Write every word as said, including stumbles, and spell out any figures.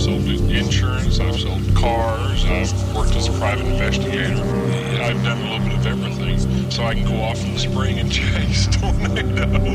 sold insurance, I've sold cars, I've worked as a private investigator. I've done a little bit of everything, so I can go off in the spring and chase tornadoes.